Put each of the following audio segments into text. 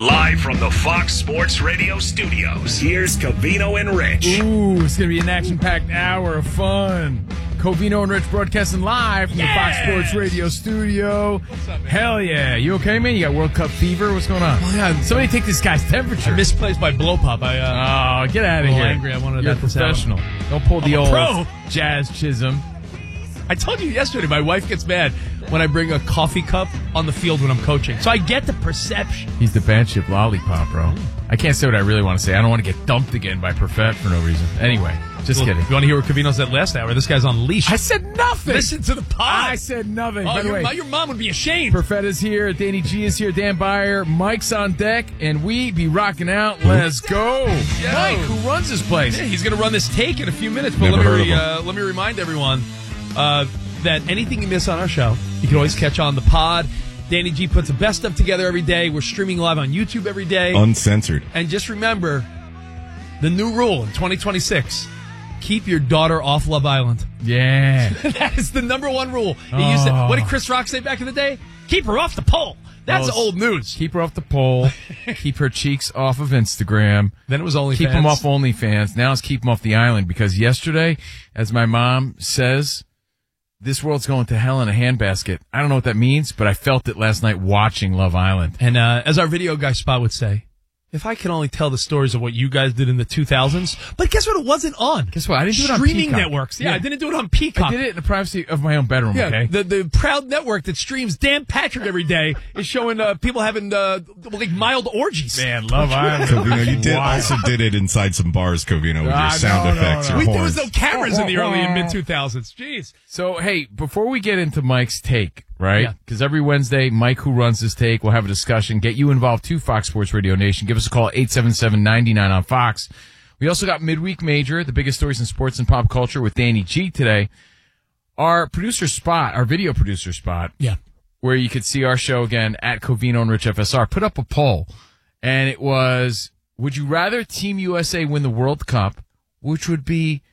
Live from the Fox Sports Radio studios, here's Covino and Rich. Ooh, it's going to be an action-packed hour of fun. Covino and Rich broadcasting live from the Fox Sports Radio studio. What's up, man? Hell yeah. You okay, man? You got World Cup fever? What's going on? Oh, yeah. Somebody take this guy's temperature. Misplaced by blow pop. Oh, get out of here. Angry. I wanted You're that to professional. Don't pull the I'm a old pro. Jazz Chisholm. I told you yesterday, my wife gets mad when I bring a coffee cup on the field when I'm coaching. So I get the perception. He's the bandship lollipop, bro. I can't say what I really want to say. I don't want to get dumped again by Perfett for no reason. Anyway, just kidding. You want to hear what Covino said last hour? This guy's on leash. I said nothing. Listen to the pod. I said nothing. Oh, By the way, your mom would be ashamed. Perfett is here. Danny G is here. Dan Byer. Mike's on deck, and we be rocking out. Let's go. Yo. Mike, who runs this place? Yeah, he's going to run this take in a few minutes. But Never heard of him. let me remind everyone that anything you miss on our show, you can always catch on the pod. Danny G puts the best stuff together every day. We're streaming live on YouTube every day. Uncensored. And just remember, the new rule in 2026, keep your daughter off Love Island. Yeah. That is the number one rule. What did Chris Rock say back in the day? Keep her off the pole. That's old news. Keep her off the pole. Keep her cheeks off of Instagram. Then it was OnlyFans. Keep them off OnlyFans. Now it's keep them off the island, because yesterday, as my mom says, this world's going to hell in a handbasket. I don't know what that means, but I felt it last night watching Love Island. And as our video guy Spot would say, if I can only tell the stories of what you guys did in the 2000s, but guess what? It wasn't on. Guess what? I didn't do it on streaming Peacock. networks. Yeah, I didn't do it on Peacock. I did it in the privacy of my own bedroom, Yeah, okay? the proud network that streams Dan Patrick every day is showing people having like mild orgies. Man, Love Island. Covino, you also did it inside some bars, Covino, with your sound effects. no. Your There was horns. no cameras in the early and mid 2000s. Jeez. So, hey, before we get into Mike's take, right? Yeah. Because every Wednesday, Mike, who runs this take, will have a discussion. Get you involved too, Fox Sports Radio Nation. Give us a call at 877-99 on Fox. We also got Midweek Major, the biggest stories in sports and pop culture, with Danny G today. Our producer Spot, our video producer Spot, Yeah. where you could see our show again at Covino and Rich FSR, put up a poll. And it was, would you rather Team USA win the World Cup, which would be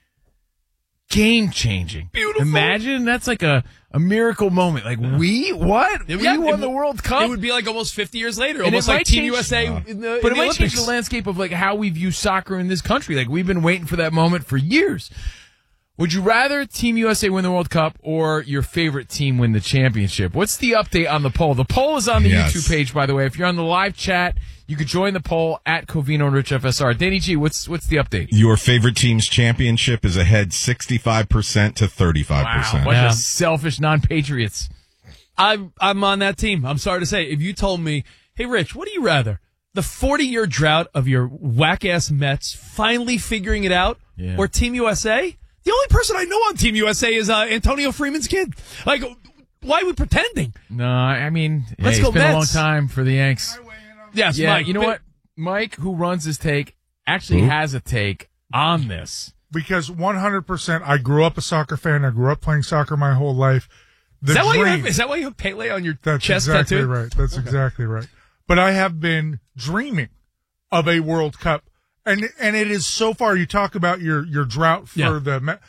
game-changing? Beautiful. Imagine that's like a miracle moment. Like, we won the World Cup? It would be like almost 50 years later, And almost it like might Team change- USA in the But it might Olympics. change the landscape of like how we view soccer in this country. Like, we've been waiting for that moment for years. Would you rather Team USA win the World Cup or your favorite team win the championship? What's the update on the poll? The poll is on the Yes. YouTube page, by the way. If you're on the live chat, you could join the poll at Covino and Rich FSR. Danny G, what's the update? Your favorite team's championship is ahead 65% to 35%. Bunch Yeah. of selfish non-patriots. I'm on that team. I'm sorry to say. If you told me, hey, Rich, what do you rather? The 40-year drought of your whack-ass Mets finally figuring it out, Yeah. or Team USA? The only person I know on Team USA is Antonio Freeman's kid. Like, why are we pretending? No, I mean, Let's it's go been a long Mets. time for the Yanks. Yes, Yeah, Mike. you know what? Mike, who runs his take, actually has a take on this. Because 100%, I grew up a soccer fan. I grew up playing soccer my whole life. Is that why you have Pele on your That's chest exactly tattoo? right. That's exactly right. But I have been dreaming of a World Cup, and it is so far. You talk about your drought for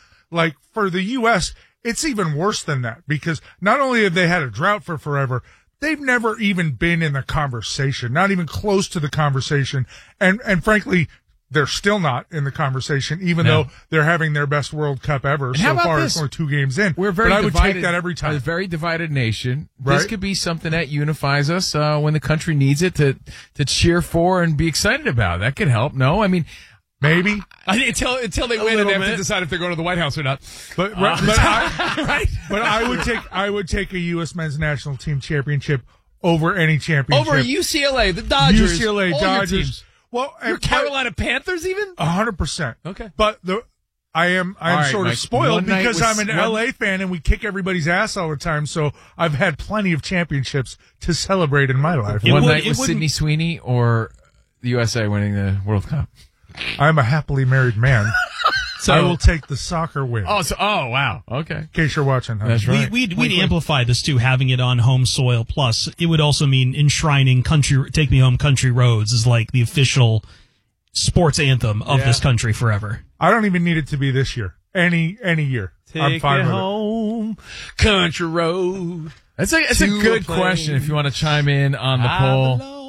for the U.S. It's even worse than that, because not only have they had a drought for forever, they've never even been in the conversation, not even close to the conversation, and frankly, they're still not in the conversation, even though they're having their best World Cup ever. And how So about far, this? it's only 2 games in. We're very but I would divided, take that every time. A very divided nation. Right? This could be something that unifies us when the country needs it to cheer for and be excited about. That could help. No, I mean, Maybe. Until they win and they have to decide if they're going to the White House or not. But I would take a U.S. men's national team championship over any championship. Over UCLA, the Dodgers, UCLA, all your Dodgers. teams. Well, Your Carolina Panthers even? 100%. Okay. But I am right, sort of Mike. spoiled One night because was- I'm an LA fan and we kick everybody's ass all the time. So I've had plenty of championships to celebrate in my life. one night with Sydney Sweeney or the USA winning the World Cup. I'm a happily married man. So I will take the soccer win. Oh, wow. Okay. In case you're watching. Huh? That's right. We'd amplify this too, having it on home soil. Plus, it would also mean enshrining "Take Me Home, Country Roads" as like the official sports anthem of this country forever. I don't even need it to be this year. Any year. I'm take fine it with it. home, country road. That's a good question if you want to chime in on the poll.